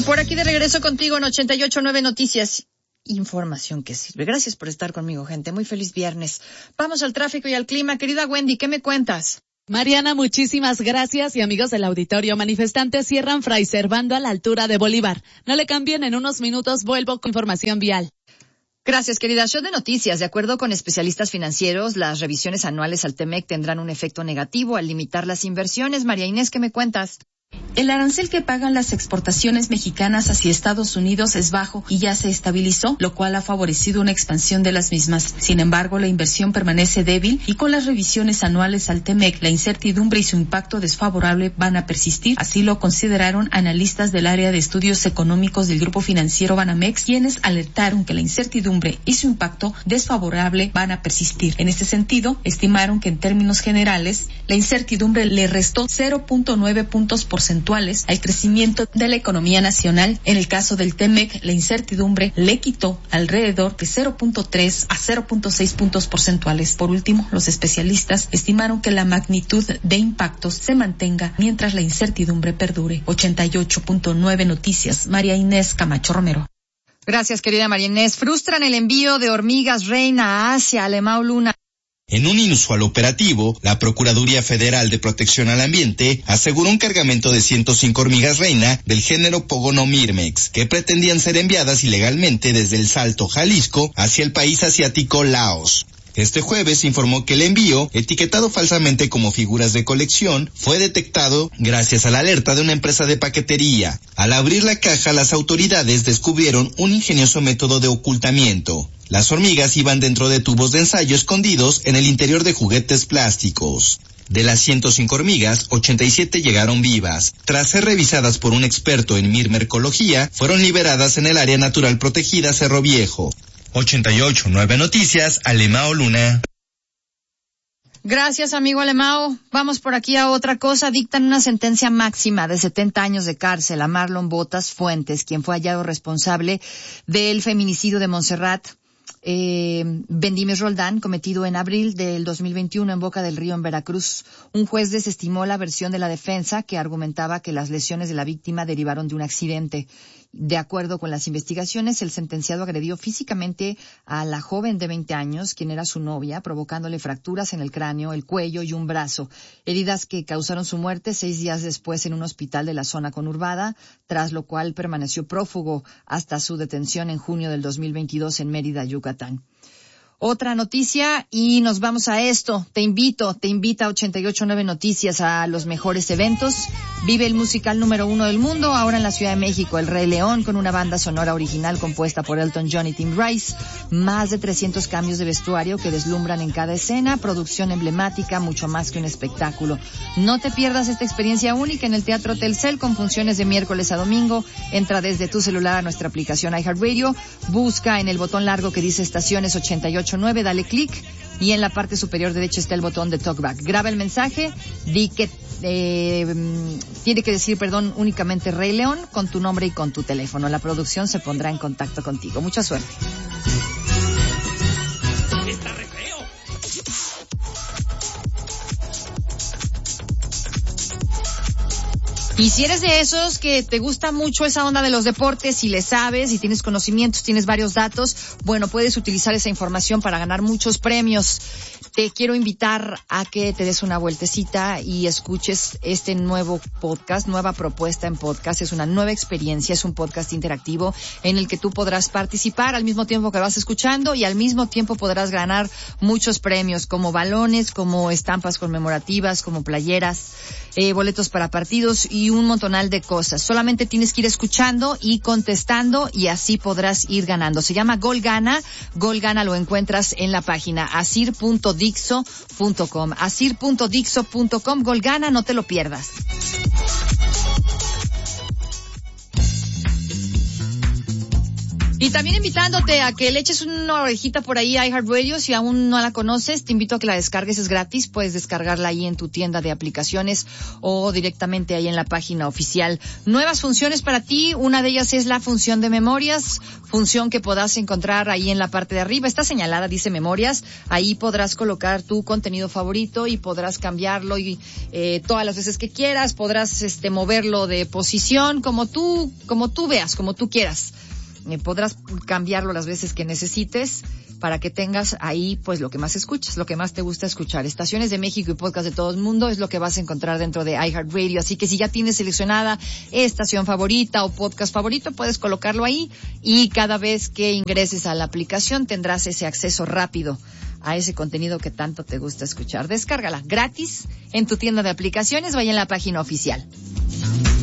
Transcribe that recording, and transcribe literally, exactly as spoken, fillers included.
Por aquí de regreso contigo en ochenta y ocho punto nueve Noticias. Información que sirve. Gracias por estar conmigo, gente. Muy feliz viernes. Vamos al tráfico y al clima. Querida Wendy, ¿qué me cuentas? Mariana, muchísimas gracias y amigos del auditorio, manifestantes cierran Fray Servando a la altura de Bolívar. No le cambien, en unos minutos vuelvo con información vial. Gracias, querida. Show de noticias. De acuerdo con especialistas financieros, las revisiones anuales al Temec tendrán un efecto negativo al limitar las inversiones. María Inés, ¿qué me cuentas? El arancel que pagan las exportaciones mexicanas hacia Estados Unidos es bajo y ya se estabilizó, lo cual ha favorecido una expansión de las mismas. Sin embargo, la inversión permanece débil y con las revisiones anuales al Temec, la incertidumbre y su impacto desfavorable van a persistir. Así lo consideraron analistas del área de estudios económicos del grupo financiero Banamex, quienes alertaron que la incertidumbre y su impacto desfavorable van a persistir. En este sentido, estimaron que en términos generales, la incertidumbre le restó cero punto nueve puntos porcentuales al crecimiento de la economía nacional. En el caso del Temec, la incertidumbre le quitó alrededor de cero punto tres a cero punto seis puntos porcentuales. Por último, los especialistas estimaron que la magnitud de impactos se mantenga mientras la incertidumbre perdure. ochenta y ocho punto nueve Noticias, María Inés Camacho Romero. Gracias, querida María Inés. Frustran el envío de hormigas reina a Asia, Alemão Luna. En un inusual operativo, la Procuraduría Federal de Protección al Ambiente aseguró un cargamento de ciento cinco hormigas reina del género Pogonomyrmex, que pretendían ser enviadas ilegalmente desde El Salto, Jalisco, hacia el país asiático Laos. Este jueves se informó que el envío, etiquetado falsamente como figuras de colección, fue detectado gracias a la alerta de una empresa de paquetería. Al abrir la caja, las autoridades descubrieron un ingenioso método de ocultamiento. Las hormigas iban dentro de tubos de ensayo escondidos en el interior de juguetes plásticos. De las ciento cinco hormigas, ochenta y siete llegaron vivas. Tras ser revisadas por un experto en mirmercología, fueron liberadas en el área natural protegida Cerro Viejo. ochenta y ocho punto nueve Noticias, Alemão Luna. Gracias, amigo Alemão. Vamos por aquí a otra cosa. Dictan una sentencia máxima de setenta años de cárcel a Marlon Botas Fuentes, quien fue hallado responsable del feminicidio de Montserrat Eh, Bendimes Roldán, cometido en abril del dos mil veintiuno en Boca del Río, en Veracruz. Un juez desestimó la versión de la defensa, que argumentaba que las lesiones de la víctima derivaron de un accidente. De acuerdo con las investigaciones, el sentenciado agredió físicamente a la joven de veinte años, quien era su novia, provocándole fracturas en el cráneo, el cuello y un brazo, heridas que causaron su muerte seis días después en un hospital de la zona conurbada, tras lo cual permaneció prófugo hasta su detención en junio del dos mil veintidós en Mérida, Yucatán. Otra noticia y nos vamos a esto. Te invito, te invita a ochenta y ocho punto nueve Noticias a los mejores eventos. Vive el musical número uno del mundo, ahora en la Ciudad de México, El Rey León, con una banda sonora original compuesta por Elton John y Tim Rice. Más de trescientos cambios de vestuario que deslumbran en cada escena, producción emblemática, mucho más que un espectáculo. No te pierdas esta experiencia única en el Teatro Telcel, con funciones de miércoles a domingo. Entra desde tu celular a nuestra aplicación iHeartRadio, busca en el botón largo que dice Estaciones ochenta y ocho punto nueve, dale clic y en la parte superior derecha está el botón de Talkback. Graba el mensaje, di que eh, tiene que decir, perdón, únicamente Rey León, con tu nombre y con tu teléfono. La producción se pondrá en contacto contigo. Mucha suerte. Y si eres de esos que te gusta mucho esa onda de los deportes y le sabes y tienes conocimientos, tienes varios datos, bueno, puedes utilizar esa información para ganar muchos premios. Te quiero invitar a que te des una vueltecita y escuches este nuevo podcast, nueva propuesta en podcast. Es una nueva experiencia, es un podcast interactivo en el que tú podrás participar al mismo tiempo que vas escuchando y al mismo tiempo podrás ganar muchos premios, como balones, como estampas conmemorativas, como playeras, eh, boletos para partidos y un montonal de cosas. Solamente tienes que ir escuchando y contestando y así podrás ir ganando. Se llama Gol Gana. Gol Gana lo encuentras en la página asir punto dixo punto com. asir punto dixo punto com. Gol Gana, no te lo pierdas. Y también invitándote a que le eches una orejita por ahí a iHeartRadio. Si aún no la conoces, te invito a que la descargues, es gratis. Puedes descargarla ahí en tu tienda de aplicaciones o directamente ahí en la página oficial. Nuevas funciones para ti, una de ellas es la función de memorias, función que podrás encontrar ahí en la parte de arriba. Está señalada, dice memorias. Ahí podrás colocar tu contenido favorito y podrás cambiarlo y eh, todas las veces que quieras. Podrás este moverlo de posición como tú, como tú veas, como tú quieras. Eh, podrás cambiarlo las veces que necesites para que tengas ahí pues lo que más escuchas, lo que más te gusta escuchar. Estaciones de México y podcast de todo el mundo es lo que vas a encontrar dentro de iHeartRadio. Así que si ya tienes seleccionada estación favorita o podcast favorito, puedes colocarlo ahí y cada vez que ingreses a la aplicación tendrás ese acceso rápido a ese contenido que tanto te gusta escuchar. Descárgala gratis en tu tienda de aplicaciones, vaya en la página oficial.